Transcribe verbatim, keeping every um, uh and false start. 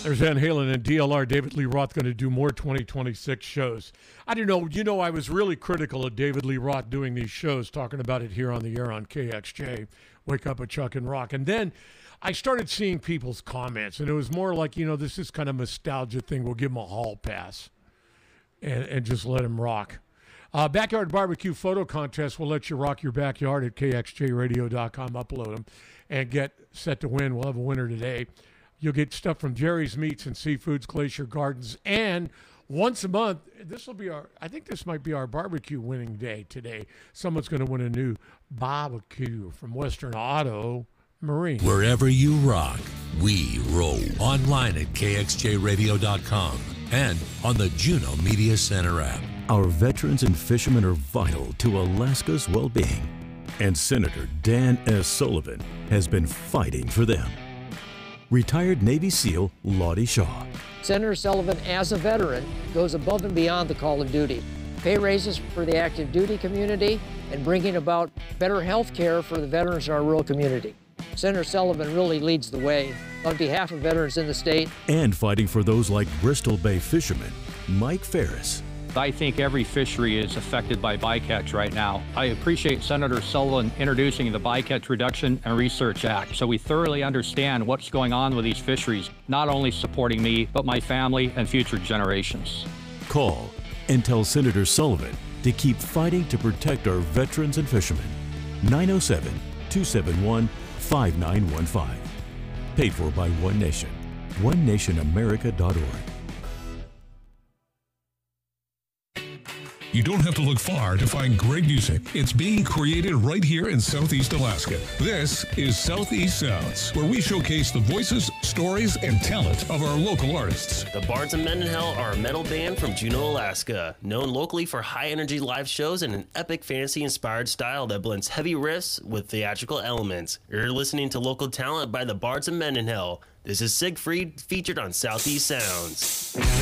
There's Van Halen and D L R. David Lee Roth going to do more twenty twenty-six shows. I don't know. You know, I was really critical of David Lee Roth doing these shows, talking about it here on the air on K X J, Wake Up with Chuck and Rock. And then I started seeing people's comments, and it was more like, you know, this is kind of nostalgia thing. We'll give him a hall pass and, and just let him rock. Uh, Backyard Barbecue Photo Contest will let you rock your backyard at K X J radio dot com. Upload them and get set to win. We'll have a winner today. You'll get stuff from Jerry's Meats and Seafoods, Glacier Gardens, and once a month, this will be our, I think this might be our barbecue winning day today. Someone's going to win a new barbecue from Western Auto Marine. Wherever you rock, we roll. Online at K X J radio dot com and on the Juno Media Center app. Our veterans and fishermen are vital to Alaska's well-being, and Senator Dan S. Sullivan has been fighting for them. Retired Navy SEAL Lottie Shaw. Senator Sullivan, as a veteran, goes above and beyond the call of duty. Pay raises for the active duty community and bringing about better health care for the veterans in our rural community. Senator Sullivan really leads the way on behalf of veterans in the state. And fighting for those like Bristol Bay fisherman Mike Ferris. I think every fishery is affected by bycatch right now. I appreciate Senator Sullivan introducing the Bycatch Reduction and Research Act so we thoroughly understand what's going on with these fisheries, not only supporting me, but my family and future generations. Call and tell Senator Sullivan to keep fighting to protect our veterans and fishermen. nine oh seven, two seven one, five nine one five. Paid for by One Nation. one nation america dot org. You don't have to look far to find great music. It's being created right here in Southeast Alaska. This is Southeast Sounds, where we showcase the voices, stories, and talent of our local artists. The Bards of Mendenhall are a metal band from Juneau, Alaska, known locally for high-energy live shows and an epic fantasy-inspired style that blends heavy riffs with theatrical elements. You're listening to local talent by the Bards of Mendenhall. This is Siegfried, featured on Southeast Sounds.